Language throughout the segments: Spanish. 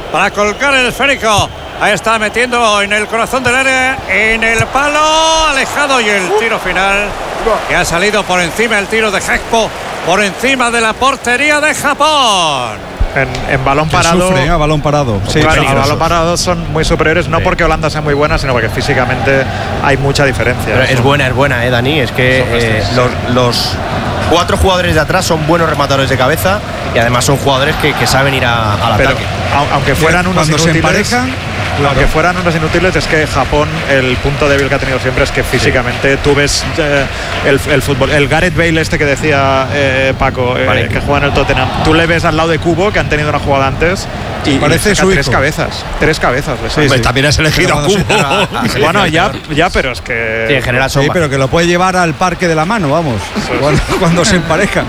para colgar el esférico. Ahí está metiendo en el corazón del área, en el palo, alejado, y el tiro final que ha salido por encima, el tiro de Hakpo por encima de la portería de Japón. En balón parado. Sufre, a balón parado. Sí, claro, a balón parado son muy superiores, no porque Holanda sea muy buena, sino porque físicamente hay mucha diferencia. Pero es buena, Dani. Es que los 4 jugadores de atrás son buenos rematadores de cabeza y además son jugadores que saben ir al ataque. Aunque fueran unos inútiles, aunque fueran unos inútiles, es que Japón, el punto débil que ha tenido siempre es que físicamente tú ves el fútbol. El Gareth Bale que decía Paco, que juega en el Tottenham, tú le ves al lado de Kubo, que han tenido una jugada antes, y parece su tres cabezas. Sí. También has elegido a Kubo. Bueno, ya, pero es que sí, en general son pero que lo puede llevar al parque de la mano, vamos, cuando se emparejan.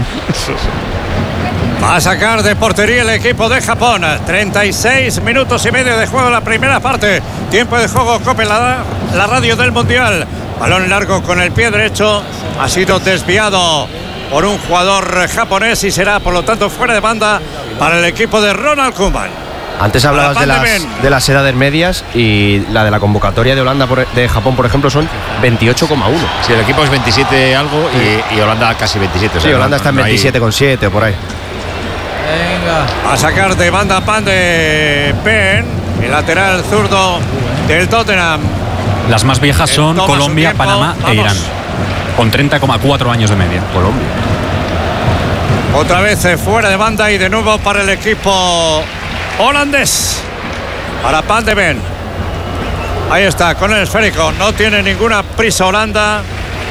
Va a sacar de portería el equipo de Japón. 36 minutos y medio de juego en la primera parte. Tiempo de juego, COPE, la radio del Mundial. Balón largo con el pie derecho. Ha sido desviado por un jugador japonés y será, por lo tanto, fuera de banda para el equipo de Ronald Koeman. Antes hablabas de las edades medias y la de la convocatoria de Holanda de Japón, por ejemplo, son 28,1. Sí, el equipo es 27 algo y Holanda casi 27. Sí, Holanda está en 27,7 o por ahí. Venga. A sacar de banda Pan de Pen, el lateral zurdo del Tottenham. Las más viejas son Colombia, Panamá e Irán, con 30,4 años de media. Colombia. Otra vez fuera de banda y de nuevo para el equipo holandés. Para Pan de Ven. Ahí está, con el esférico. No tiene ninguna prisa Holanda.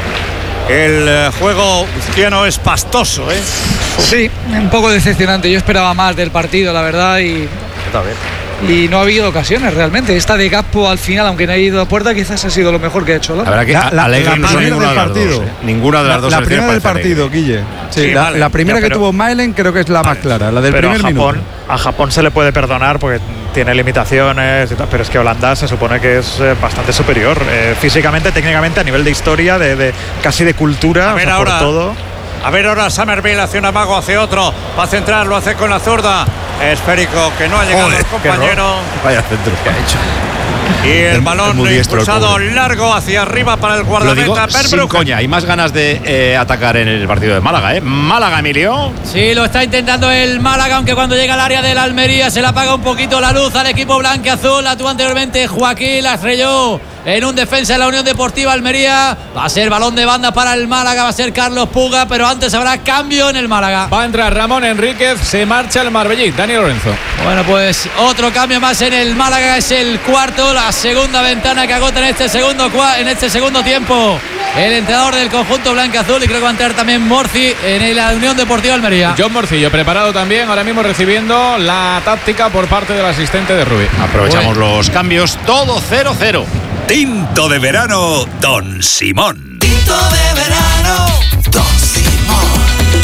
El juego izquierdo es pastoso, ¿eh? Sí, un poco decepcionante. Yo esperaba más del partido, la verdad, y no ha habido ocasiones realmente. Esta de Gakpo al final, aunque no ha ido a puerta, quizás ha sido lo mejor que ha hecho Holanda. La verdad que Alegre no son ninguna de las dos. Ninguna de las dos. La primera del partido, Guille. Sí, la primera que tuvo Malen creo que es la más clara, la del primer minuto. A Japón se le puede perdonar porque tiene limitaciones, pero es que Holanda se supone que es bastante superior físicamente, técnicamente, a nivel de historia, de casi de cultura, por todo. A ver ahora Summerville hace un amago, hace otro, va a centrar, lo hace con la zurda. Esférico que no ha llegado el compañero. Vaya centro que ha hecho. Y el balón impulsado largo hacia arriba para el guardameta. Sin coña, hay más ganas de atacar en el partido de Málaga, ¿eh? Málaga, Emilio. Sí, lo está intentando el Málaga, aunque cuando llega al área de la Almería se le apaga un poquito la luz al equipo blanquiazul. La tuvo anteriormente Joaquín, la estrelló en un defensa de la Unión Deportiva Almería. Va a ser balón de banda para el Málaga, va a ser Carlos Puga, pero antes habrá cambio en el Málaga. Va a entrar Ramón Enríquez, se marcha el Marbellí, Dani Lorenzo. Bueno, pues otro cambio más en el Málaga, es el cuarto, la segunda ventana que agota en este segundo tiempo el entrenador del conjunto blanquiazul, y creo que va a entrar también Morci en la Unión Deportiva Almería. John Morcillo preparado también, ahora mismo recibiendo la táctica por parte del asistente de Rubí. Aprovechamos los cambios, todo 0-0. Tinto de verano, Don Simón. Tinto de verano, Don Simón.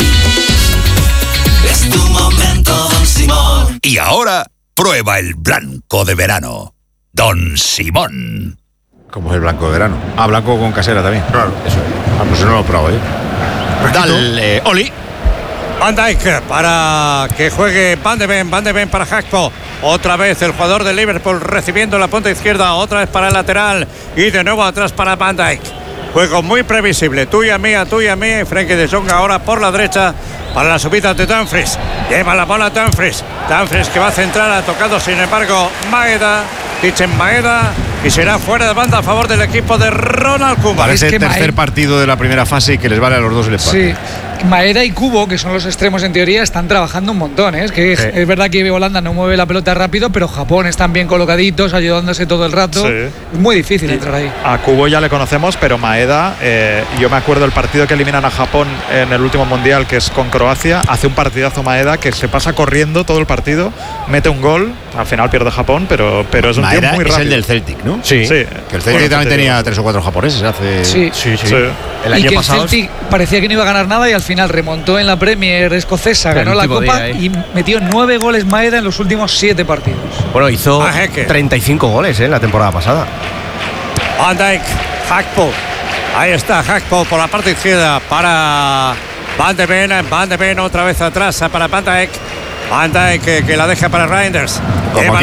Es tu momento, Don Simón. Y ahora, prueba el blanco de verano, Don Simón. ¿Cómo es el blanco de verano? Ah, blanco con casera también. Claro, eso es. Pues no lo he probado, ¿eh? Dale, Oli. Van Dijk para que juegue Van de Ven para Hakpo. Otra vez el jugador de Liverpool recibiendo la punta izquierda, otra vez para el lateral y de nuevo atrás para Van Dijk. Juego muy previsible, tuya mía, Frenkie de Jong ahora por la derecha para la subida de Dumfries. Lleva la bola Dumfries que va a centrar, ha tocado sin embargo Maeda, y será fuera de banda a favor del equipo de Ronald Koeman. Parece el tercer partido de la primera fase y que les vale a los dos el empate. Sí. Maeda y Kubo, que son los extremos en teoría, están trabajando un montón, ¿eh? Es verdad que Holanda no mueve la pelota rápido, pero Japón están bien colocaditos, ayudándose todo el rato. Sí. Es muy difícil entrar ahí. A Kubo ya le conocemos, pero Maeda, yo me acuerdo el partido que eliminan a Japón en el último mundial, que es con Croacia. Hace un partidazo Maeda que se pasa corriendo todo el partido, mete un gol, al final pierde Japón, pero es un Maeda tío muy rápido. Es el del Celtic, ¿no? Sí. Que el Celtic también tenía 3 o 4 japoneses hace. Sí. El año pasado. El Celtic parecía que no iba a ganar nada y al final remontó en la Premier escocesa, ganó la Copa y metió 9 goles Maeda en los últimos 7 partidos. Bueno, hizo 35 goles en la temporada pasada. Van Dijk, Hakpo. Ahí está Hakpo por la parte izquierda para Van de Ven otra vez atrás para Van Dijk. Van Dijk que la deja para Reinders.